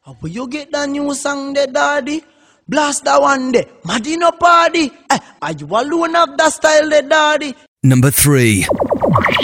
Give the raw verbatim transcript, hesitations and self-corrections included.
How will you get that new song there, daddy? Blast that one day. Madino party. Eh, are you alone of that style there, daddy? Number three.